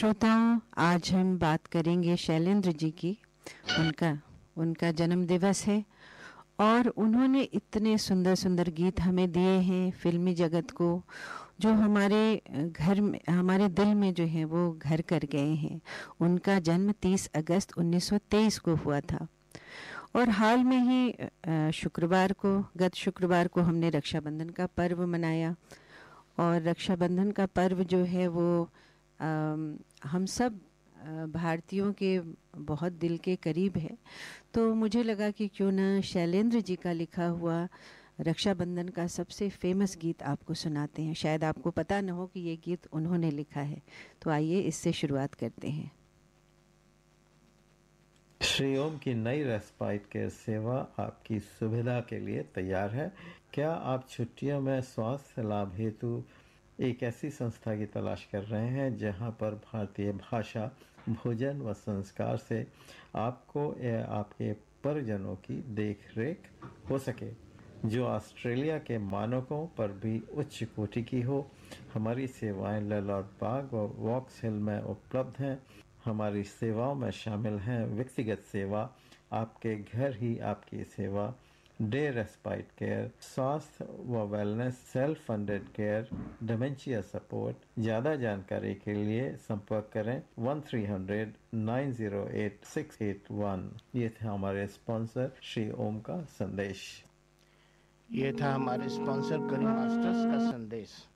श्रोताओं, आज हम बात करेंगे शैलेंद्र जी की। उनका उनका जन्म दिवस है और उन्होंने इतने सुंदर सुंदर गीत हमें दिए हैं फिल्मी जगत को, जो हमारे घर में, हमारे दिल में जो है वो घर कर गए हैं। उनका जन्म 30 अगस्त 1923 को हुआ था और हाल में ही गत शुक्रवार को हमने रक्षाबंधन का पर्व मनाया। और रक्षाबंधन का पर्व जो है वो हम सब भारतीयों के बहुत दिल के करीब है। तो मुझे लगा कि क्यों ना शैलेंद्र जी का लिखा हुआ रक्षाबंधन का सबसे फेमस गीत आपको सुनाते हैं। शायद आपको पता न हो कि ये गीत उन्होंने लिखा है, तो आइए इससे शुरुआत करते हैं। श्री ओम की नई रेस्पाइट केयर सेवा आपकी सुविधा के लिए तैयार है। क्या आप छुट्टियों में स्वास्थ्य लाभ हेतु एक ऐसी संस्था की तलाश कर रहे हैं जहां पर भारतीय भाषा, भोजन व संस्कार से आपको या आपके परिजनों की देखरेख हो सके, जो ऑस्ट्रेलिया के मानकों पर भी उच्च कोटि की हो? हमारी सेवाएं ललौट बाग व वॉक्स हिल में उपलब्ध हैं। हमारी सेवाओं में शामिल हैं व्यक्तिगत सेवा, आपके घर ही आपकी सेवा, डे रेस्पाइट केयर, स्वास्थ्य व wellness, self funded care, dementia support. ज़्यादा जानकारी के लिए संपर्क करें 1300-908-681। ये था हमारे स्पॉन्सर श्री ओम का संदेश। ये था हमारे स्पॉन्सर करीम मास्टर्स का संदेश।